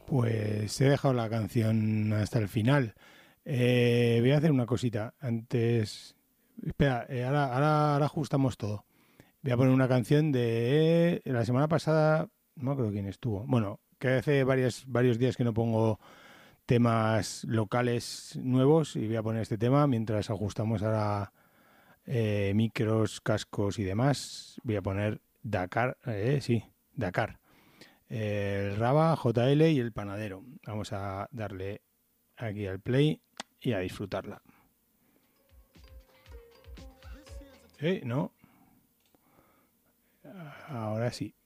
Pues he dejado la canción hasta el final. Voy a hacer una cosita. Antes. Espera, ahora ajustamos todo. Voy a poner una canción de la semana pasada. No creo quién estuvo. Bueno, que hace varios días que no pongo temas locales nuevos y voy a poner este tema mientras ajustamos ahora micros, cascos y demás. Voy a poner Dakar. Sí, Dakar. El Raba, JL y el Panadero. Vamos a darle aquí al play y a disfrutarla. No, ahora sí.